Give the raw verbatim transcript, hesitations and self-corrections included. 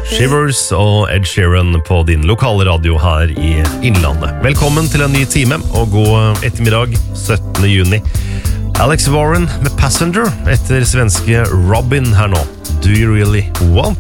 Shivers og Ed Sheeran på din lokale radio her i Innlandet. Velkommen til en ny time og god ettermiddag syttende juni. Alex Warren med Passenger etter svenske Robin her nå. Do you really want